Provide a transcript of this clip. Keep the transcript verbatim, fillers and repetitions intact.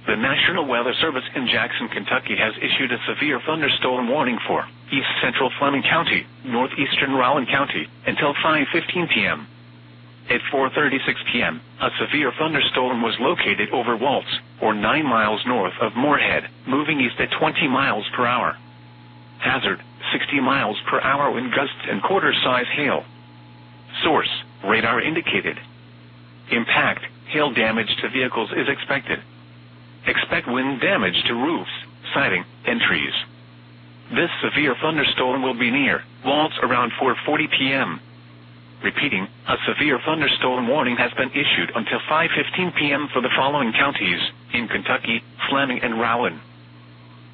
The National Weather Service in Jackson, Kentucky has issued a severe thunderstorm warning for east central Fleming County, northeastern Rowan County, until five fifteen p.m. At four thirty-six p.m., a severe thunderstorm was located over Waltz, or nine miles north of Moorhead, moving east at twenty miles per hour. Hazard, sixty miles per hour wind gusts and quarter-size hail. Source, radar indicated. Impact, hail damage to vehicles is expected. Expect wind damage to roofs, siding, and trees. This severe thunderstorm will be near Waltz around four forty p.m. Repeating, a severe thunderstorm warning has been issued until five fifteen p.m. for the following counties in Kentucky: Fleming and Rowan.